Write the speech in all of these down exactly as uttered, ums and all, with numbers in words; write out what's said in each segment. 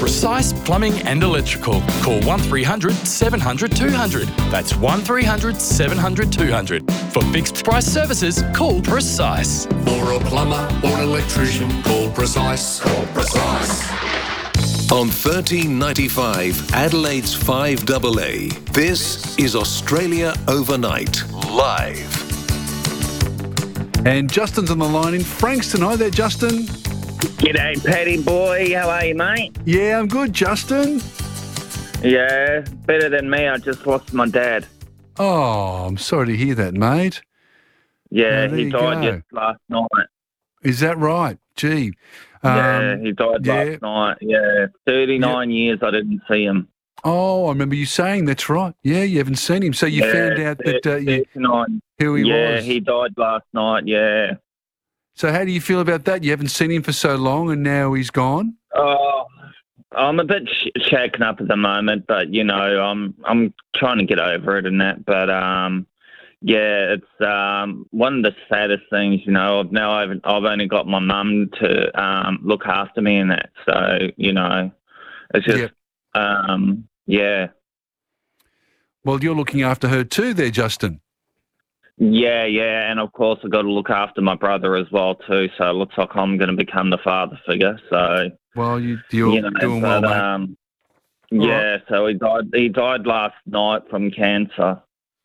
Precise Plumbing and Electrical. Call one three hundred seven hundred two hundred. That's one three hundred seven hundred two hundred. For fixed price services, call Precise. For a plumber or an electrician, call Precise. Call Precise. On thirteen ninety-five, Adelaide's five A A, this is Australia Overnight, live. And Justin's on the line in Frankston. Hi there, Justin. G'day, Paddy boy. How are you, mate? Yeah, I'm good, Justin. Yeah, better than me. I just lost my dad. Oh, I'm sorry to hear that, mate. Yeah, Oh, he there died you go. just last night. Is that right? Gee. yeah, Um, he died yeah. last night. Yeah, thirty-nine years I didn't see him. Oh, I remember you saying that's right. Yeah, you haven't seen him. So you Yeah, found out that uh, you, thirty-nine. who he yeah, was. he died last night, yeah. So how do you feel about that? You haven't seen him for so long and now he's gone? Oh, I'm a bit sh- shaken up at the moment, but, you know, I'm I'm trying to get over it and that. But, um, yeah, it's um, one of the saddest things, you know. I've now I've, I've only got my mum to um, look after me and that. So, you know, it's just, Yep. um, yeah. Well, you're looking after her too there, Justin. Yeah, yeah, and of course I've got to look after my brother as well too, so it looks like I'm going to become the father figure, so... Well, you, you're you know, doing but, well, mate. Um, All yeah, right. so he died, he died last night from cancer.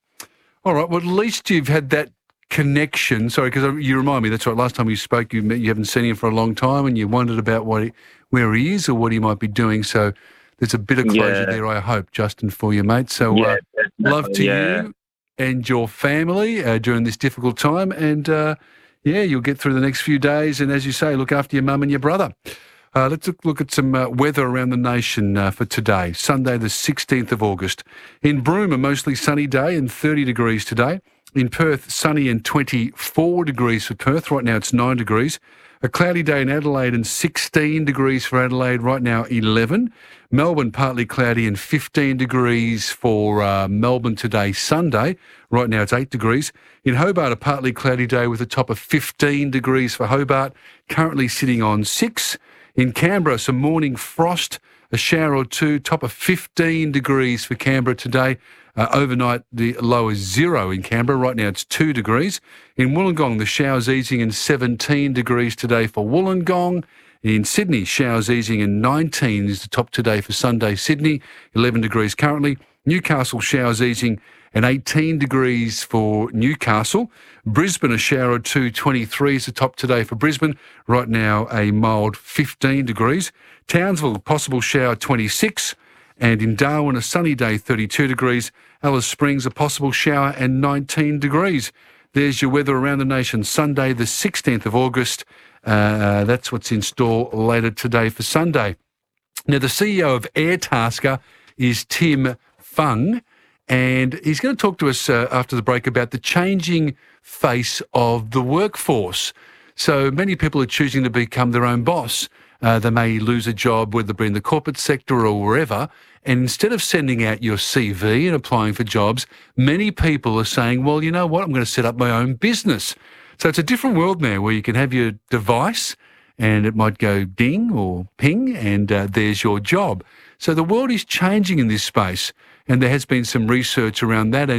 All right, well, at least you've had that connection. Sorry, because you remind me, that's right, last time you spoke, you, you haven't seen him for a long time and you wondered about what he, where he is or what he might be doing, so there's a bit of closure Yeah. there, I hope, Justin, for you, mate. So Yeah, uh, definitely, love to yeah. you and your family uh, during this difficult time, and uh, yeah, you'll get through the next few days, and as you say, look after your mum and your brother. Uh, let's look, look at some uh, weather around the nation uh, for today, Sunday the sixteenth of August. In Broome, a mostly sunny day and thirty degrees today. In Perth, sunny and twenty-four degrees for Perth. Right now it's nine degrees. A cloudy day in Adelaide and sixteen degrees for Adelaide. Right now eleven. Melbourne, partly cloudy and fifteen degrees for uh, Melbourne today, Sunday. Right now it's eight degrees. In Hobart, a partly cloudy day with a top of fifteen degrees for Hobart. Currently sitting on six. In Canberra, some morning frost, a shower or two, top of fifteen degrees for Canberra today. Uh, overnight, the low is zero in Canberra. Right now, it's two degrees. In Wollongong, the showers easing and seventeen degrees today for Wollongong. In Sydney, showers easing and nineteen is the top today for Sunday, Sydney. eleven degrees currently. Newcastle, showers easing and eighteen degrees for Newcastle. Brisbane, a shower or two, twenty-three is the top today for Brisbane. Right now, a mild fifteen degrees. Townsville, possible shower, twenty-six. And in Darwin, a sunny day, thirty-two degrees. Alice Springs, a possible shower and nineteen degrees. There's your weather around the nation. Sunday, the sixteenth of August. Uh, that's what's in store later today for Sunday. Now, the C E O of Airtasker is Tim Fung, and he's going to talk to us uh, after the break about the changing face of the workforce. So many people are choosing to become their own boss. Uh, they may lose a job, whether it be in the corporate sector or wherever, and instead of sending out your C V and applying for jobs, many people are saying, well, you know what, I'm going to set up my own business. So it's a different world now where you can have your device and it might go ding or ping and uh, there's your job. So the world is changing in this space, and there has been some research around that. And